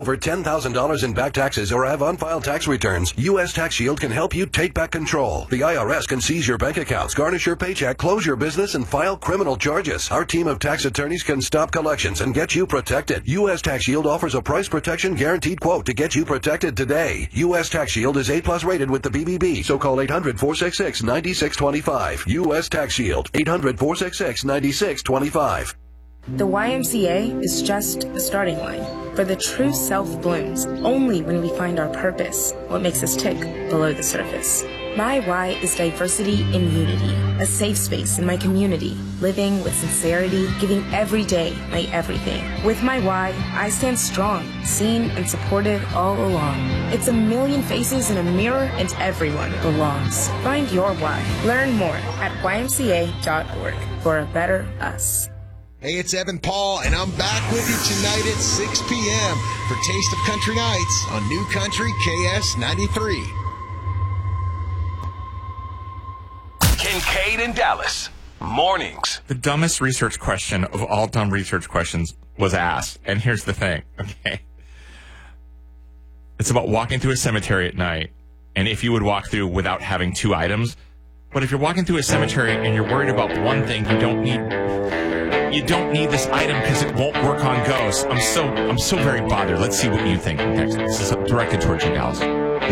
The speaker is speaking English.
over $10,000 in back taxes or have unfiled tax returns, U.S. Tax Shield can help you take back control. The IRS can seize your bank accounts, garnish your paycheck, close your business, and file criminal charges. Our team of tax attorneys can stop collections and get you protected. U.S. Tax Shield offers a price protection guaranteed quote to get you protected today. U.S. Tax Shield is A+ rated with the BBB, so call 800-466-9625. U.S. Tax Shield, 800-466-9625. The YMCA is just a starting line, for the true self blooms only when we find our purpose, what makes us tick below the surface. My why is diversity and unity, a safe space in my community, living with sincerity, giving every day my everything. With my why, I stand strong, seen and supported all along. It's a million faces in a mirror and everyone belongs. Find your why. Learn more at ymca.org for a better us. Hey, it's Evan Paul, and I'm back with you tonight at 6 p.m. for Taste of Country Nights on New Country KS93. Kincaid in Dallas. Mornings. The dumbest research question of all dumb research questions was asked. And here's the thing, okay? It's about walking through a cemetery at night, and if you would walk through without having two items. But if you're walking through a cemetery and you're worried about one thing, you don't need this item because it won't work on ghosts. I'm so very bothered. Let's see what you think next. This is directed towards you, Dallas.